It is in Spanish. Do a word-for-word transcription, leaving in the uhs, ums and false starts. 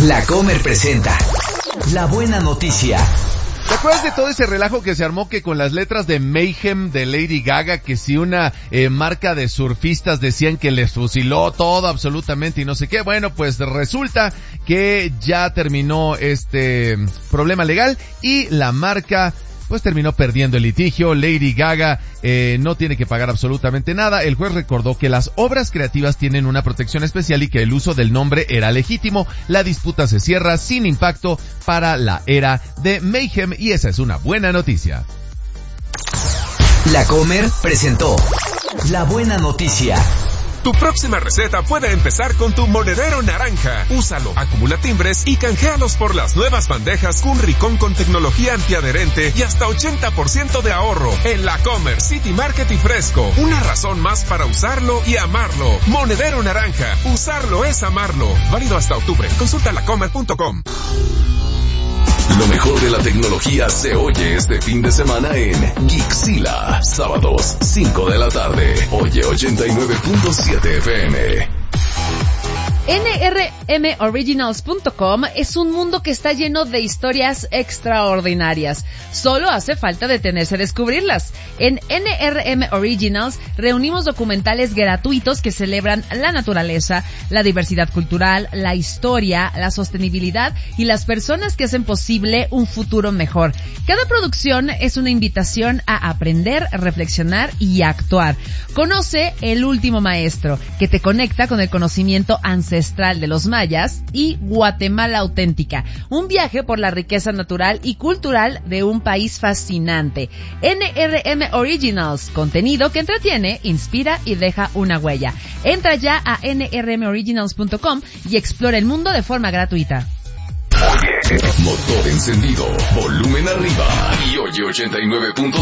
La Comer presenta La Buena Noticia. ¿Te acuerdas de todo ese relajo que se armó que con las letras de Mayhem de Lady Gaga, que si una eh, marca de surfistas decían que les fusiló todo absolutamente y no sé qué? Bueno, pues resulta que ya terminó este problema legal y la marca pues terminó perdiendo el litigio. Lady Gaga eh, no tiene que pagar absolutamente nada. El juez recordó que las obras creativas tienen una protección especial y que el uso del nombre era legítimo. La disputa se cierra sin impacto para la era de Mayhem y esa es una buena noticia. La Comer presentó La Buena Noticia. Tu próxima receta puede empezar con tu monedero naranja. Úsalo, acumula timbres y canjealos por las nuevas bandejas Cunricón con tecnología antiadherente y hasta ochenta por ciento de ahorro. En La Comer, City Market y Fresco. Una razón más para usarlo y amarlo. Monedero naranja. Usarlo es amarlo. Válido hasta octubre. Consulta la comer punto com. Lo mejor de la tecnología se oye este fin de semana en Geekzilla. Sábados, cinco de la tarde. Oye ochenta y nueve punto siete F M. N R M Originals punto com es un mundo que está lleno de historias extraordinarias. Solo hace falta detenerse a descubrirlas. En N R M Originals reunimos documentales gratuitos que celebran la naturaleza, la diversidad cultural, la historia, la sostenibilidad y las personas que hacen posible un futuro mejor. Cada producción es una invitación a aprender, reflexionar y actuar. Conoce El Último Maestro, que te conecta con el conocimiento ancestral de los mayas, y Guatemala Auténtica, un viaje por la riqueza natural y cultural de un país fascinante. N R M Originals, contenido que entretiene, inspira y deja una huella. Entra ya a N R M Originals punto com y explora el mundo de forma gratuita. Motor encendido, volumen arriba y oye ochenta y nueve punto